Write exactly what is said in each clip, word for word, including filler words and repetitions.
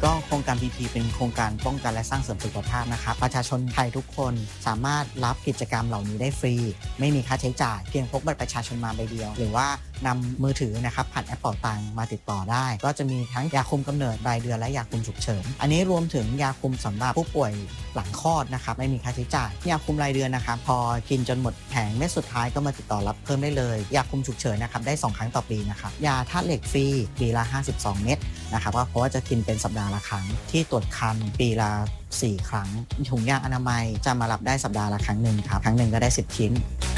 ก็โครงการ พี พี เป็นโครงการป้องกันและสร้างเสริมสุขภาพนะครับประชาชนไทยทุกคนสามารถรับกิจกรรมเหล่านี้ได้ฟรีไม่มีค่าใช้จ่ายเพียงพกบัตรประชาชนมาใบเดียวหรือว่านำมือถือนะครับผ่านแอปเป๋าตังมาติดต่อได้ก็จะมีทั้งยาคุมกำเนิดรายเดือนและยาคุมฉุกเฉินอันนี้รวมถึงยาคุมสำหรับผู้ป่วยหลังคลอดนะครับไม่มีค่าใช้จ่ายยาคุมรายเดือนนะครับพอกินจนหมดแผงเม็ดสุดท้ายก็มาติดต่อรับเพิ่มได้เลยยาคุมฉุกเฉินนะครับได้สองครั้งต่อปีนะครับยาธาตุเหล็กฟรีปีละห้าสิบสองเม็ดนะครับเพราะว่าจะกินเป็นสัปดาห์ละครั้งที่ตรวจคันปีละสี่ครั้งถุงยางอนามัยจะมารับได้สัปดาห์ละครั้งหนึ่งครับครั้งหนึ่งก็ได้สิบชิ้น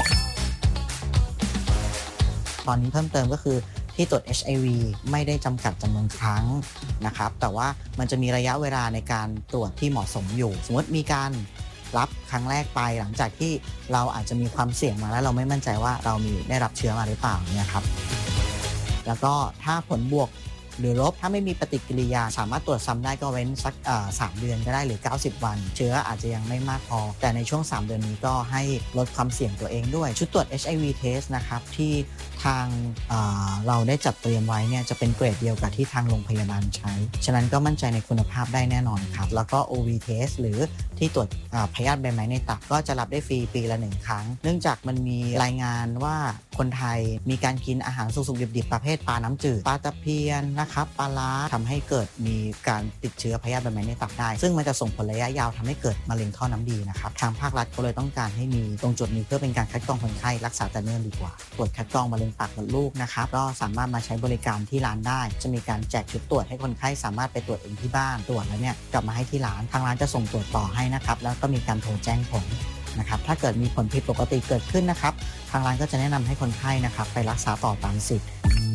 ตอนนี้เพิ่มเติมก็คือที่ตรวจ เอช ไอ วี ไม่ได้จำกัดจำนวนครั้งนะครับแต่ว่ามันจะมีระยะเวลาในการตรวจที่เหมาะสมอยู่สมมติมีการรับครั้งแรกไปหลังจากที่เราอาจจะมีความเสี่ยงมาแล้วเราไม่มั่นใจว่าเรามีได้รับเชื้อมาหรือเปล่าเนี่ยครับแล้วก็ถ้าผลบวกหรือลบถ้าไม่มีปฏิกิริยาสามารถตรวจซ้ำได้ก็เว้นสักสามเดือนก็ได้หรือเก้าสิบวันเชื้ออาจจะยังไม่มากพอแต่ในช่วงสามเดือนนี้ก็ให้ลดความเสี่ยงตัวเองด้วยชุดตรวจ เอช ไอ วี test นะครับที่ทางเราได้จัดเตรียมไว้เนี่ยจะเป็นเกรดเดียวกับที่ทางโรงพยาบาลใช้ฉะนั้นก็มั่นใจในคุณภาพได้แน่นอนครับแล้วก็ โอ วี test หรือที่ตรวจพยาธิใบไม้ในตับก็จะรับได้ฟรีปีละหนึ่งครั้งเนื่องจากมันมีรายงานว่าคนไทยมีการกินอาหารสุกๆดิบๆประเภทปลาน้ำจืดปลาตะเพียนนะครับปลาล้าทำให้เกิดมีการติดเชื้อพยาธิใบไม้ในตับได้ซึ่งมันจะส่งผลระยะยาวทำให้เกิดมะเร็งท่อน้ำดีนะครับทางภาครัฐก็เลยต้องการให้มีตรงจุดนี้เพื่อเป็นการคัดกรองคนไข้รักษาแต่เนิ่นดีกว่าตรวจคัดกรองมะเร็งปากมดลูกนะครับก็สามารถมาใช้บริการที่ร้านได้จะมีการแจกชุดตรวจให้คนไข้สามารถไปตรวจเองที่บ้านตรวจแล้วเนี่ยกลับมาให้ที่ร้านทางร้านจะส่งตรวจต่อให้นะครับแล้วก็มีการโทรแจ้งผลนะครับถ้าเกิดมีผลผิดปกติเกิดขึ้นนะครับทางร้านก็จะแนะนำให้คนไข้นะครับไปรักษาต่อตามสิทธิ์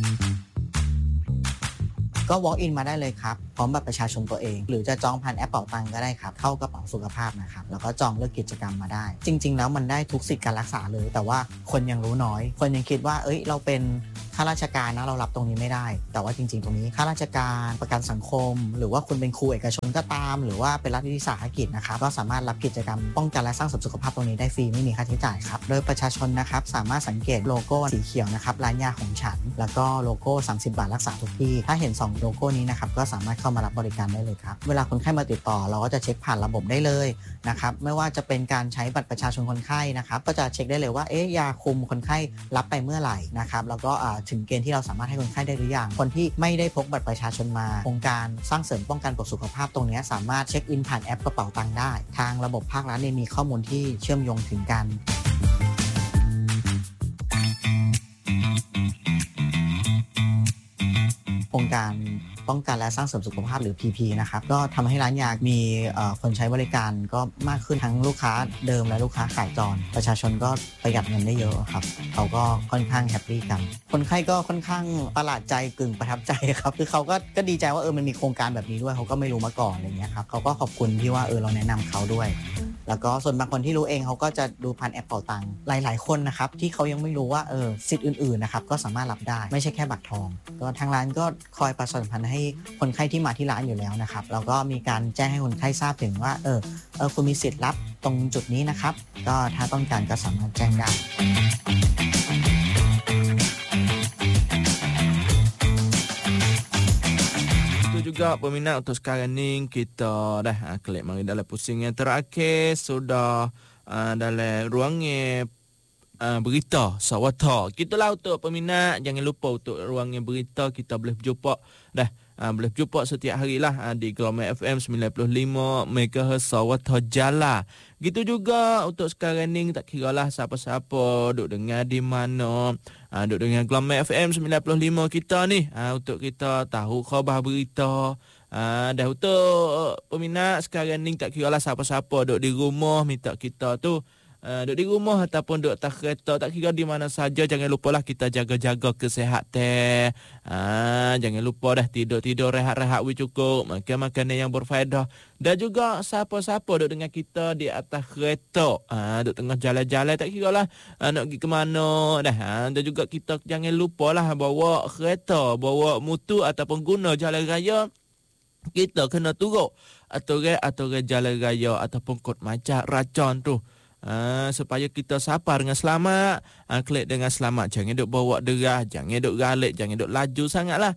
ก็ walk in มาได้เลยครับพร้อมบัตรประชาชนตัวเองหรือจะจองผ่านแอปเป๋าตังก็ได้ครับเข้ากระเป๋าสุขภาพนะครับแล้วก็จองเลือกกิจกรรมมาได้จริงๆแล้วมันได้ทุกสิทธิการรักษาเลยแต่ว่าคนยังรู้น้อยคนยังคิดว่าเอ้ยเราเป็นข้าราชการนะเรารับตรงนี้ไม่ได้แต่ว่าจริงๆตรงนี้ข้าราชการประกันสังคมหรือว่าคุณเป็นครูเอกชนก็ตามหรือว่าเป็นรัฐวิสาหกิจนะครับก็สามารถรับกิจกรรมป้องกันและสร้างเสริมสุขภาพตรงนี้ได้ฟรีไม่มีค่าใช้จ่ายครับโดยประชาชนนะครับสามารถสังเกตโลโก้สีเขียวนะครับร้านยาของฉันแล้วก็โลโก้สามสิบบาทรักษาทุกที่ถ้าเห็นสองโลโก้นี้นะครับก็สามารถเข้ามารับบริการได้เลยครับเวลาคนไข้มาติดต่อเราก็จะเช็คผ่านระบบได้เลยนะครับไม่ว่าจะเป็นการใช้บัตรประชาชนคนไข้นะครับก็จะเช็คได้เลยว่าเอ๊ะยาคุมคนไข้รับไปเมื่อไหร่นะครับแล้วก็ถึงเกณฑ์ที่เราสามารถให้คนไข้ได้หรือยังคนที่ไม่ได้พกบัตรประชาชนมาโครงการสร้างเสริมป้องกันสุขภาพตรงนี้สามารถเช็คอินผ่านแอปกระเป๋าตังค์ได้ทางระบบภาครัฐมีข้อมูลที่เชื่อมโยงถึงกันโครงการป้องกันและสร้างเสริมสุขภาพหรือ พี พี นะครับก็ทำให้ร้านยามีคนใช้บริการก็มากขึ้นทั้งลูกค้าเดิมและลูกค้าขายจรประชาชนก็ประหยัดเงินได้เยอะครับเขาก็ค่อนข้างแฮปปี้กันคนไข้ก็ค่อนข้างประหลาดใจกึ่งประทับใจครับคือเขาก็ก็ดีใจว่าเออมันมีโครงการแบบนี้ด้วยเขาก็ไม่รู้มาก่อนอะไรเงี้ยครับเขาก็ขอบคุณที่ว่าเออเราแนะนำเขาด้วยแล้วก็ส่วนบางคนที่รู้เองเขาก็จะดูผ่านแอปเป๋าตังค์หลายๆคนนะครับที่เขายังไม่รู้ว่าเออสิทธิ์อื่นๆนะครับก็สามารถรับได้ไม่ใช่แค่บัตรทองก็ทางร้านก็คอยประชาสัมพันธ์ให้คนไข้ที่มาที่ร้านอยู่แล้วนะครับแล้วก็มีการแจ้งให้คนไข้ทราบถึงว่าเออเออคุณมีสิทธิ์รับตรงจุดนี้นะครับก็ถ้าต้องการก็สามารถแจ้งได้ juga peminat untuk sekarang ni kita dah ha, klik mari dalam pusing yang terakhir sudah uh, dalam ruangnya uh, berita Sawata. Gitulah untuk peminat, jangan lupa untuk ruangnya berita kita boleh berjumpa dah uh, boleh berjumpa setiap hari lah uh, di Gelombang F M sembilan puluh lima megahertz Sawata Jala. Gitu juga untuk sekarang ni tak kiralah siapa-siapa duduk dengar di mana. Ha, duduk dengan Gelombang F M sembilan puluh lima kita ni ha, untuk kita tahu khabar berita. Ha, dah untuk peminat sekarang ni tak kira lah siapa-siapa duduk di rumah minta kita tu uh, duduk di rumah ataupun duduk atas kereta, tak kira di mana saja, jangan lupalah kita jaga-jaga kesihatan. Ha, jangan lupa dah tidur-tidur, rehat-rehat we cukup, makan makanan yang berfaedah. Dan juga siapa-siapa duduk dengan kita di atas kereta, ha, duduk tengah jalan-jalan, tak kira lah ha, nak pergi ke mana dah. Ha, dan juga kita jangan lupalah bawa kereta, bawa motor ataupun guna jalan raya. Kita kena turut aturan-aturan jalan raya ataupun kod macam racun tu. Ha, supaya kita sampai dengan selamat, ha, klik dengan selamat. Jangan duk bawa derah, jangan duk galik, jangan duk laju sangatlah.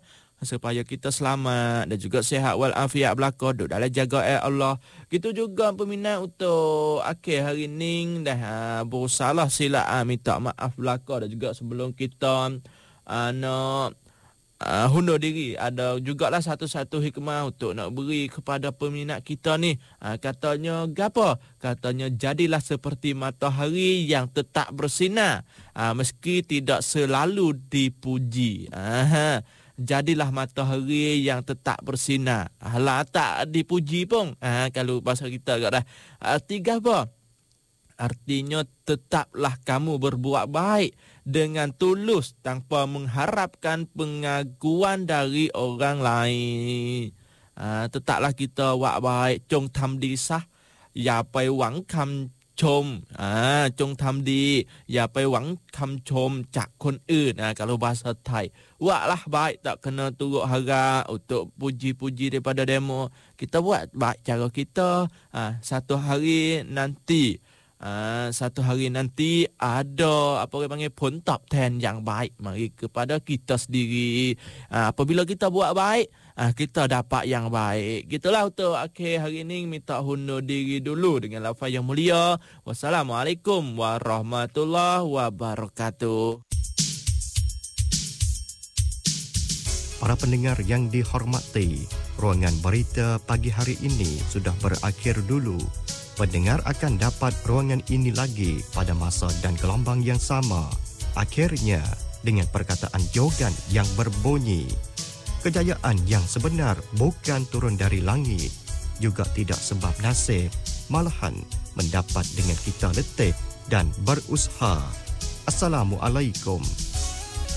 supaya kita selamat dan juga sihat wal afiat belaka duduk dalam jagaan Allah. Gitu juga peminat untuk akhir hari ni dah uh, bersalah silap uh, minta maaf belaka dan juga sebelum kita uh, nak Uh, hundur diri, ada jugalah satu-satu hikmah untuk nak beri kepada peminat kita ni. Uh, katanya gapo? Katanya jadilah seperti matahari yang tetap bersinar uh, meski tidak selalu dipuji. Uh, jadilah matahari yang tetap bersinar. Alah tak dipuji pun. Uh, kalau bahasa kita kat dah. Arti gapo? Artinya tetaplah kamu berbuat baik dengan tulus tanpa mengharapkan pengakuan dari orang lain. Ha, tetaplah kita buat baik, jong tham di sah, ya pai wang kam chom. Ha, jong tham di, ya pai wang kam chomจากคนอื่น. Ha, kalau bahasa Thai, buatlah baik, tak kena turut harap untuk puji-puji daripada demo. Kita buat baik cara kita. Ha, satu hari nanti Uh, satu hari nanti ada apa orang panggil pun top ten yang baik mari kepada kita sendiri. Uh, apabila kita buat baik, uh, kita dapat yang baik. Gitulah untuk akhir hari ini minta hundur diri dulu dengan lafaz yang mulia. Wassalamualaikum warahmatullahi wabarakatuh. Para pendengar yang dihormati, ruangan berita pagi hari ini sudah berakhir dulu. Pendengar akan dapat ruangan ini lagi pada masa dan gelombang yang sama. Akhirnya, dengan perkataan jogan yang berbunyi, kejayaan yang sebenar bukan turun dari langit, juga tidak sebab nasib, malahan mendapat dengan kita letih dan berusaha. Assalamualaikum.